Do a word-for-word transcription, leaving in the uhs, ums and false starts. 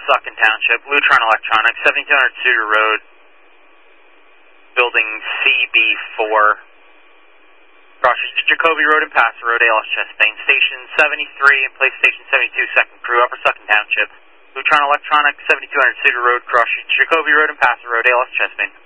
Suckin Township, Lutron Electronics, seventy-two hundred Suter Road, building C B four, cross Jacoby Road and Paso Road, A L S Chespain, station seventy-three and place station seventy-two, second crew, Upper Suckin Township, Lutron Electronics, seventy-two hundred Suter Road, cross Jacoby Road and Paso Road, A L S Chespain.